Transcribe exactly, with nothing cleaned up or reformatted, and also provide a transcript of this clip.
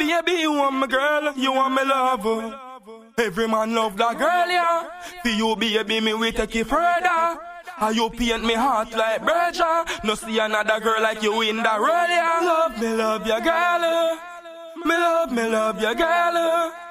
baby, you want my girl, you want me lover. Every man love that girl, yeah. For you, baby, me we take it further. And you paint me heart like Berger. No see another girl like you in the world, yeah. Love me, love ya, girl. Me love, me love ya, girl.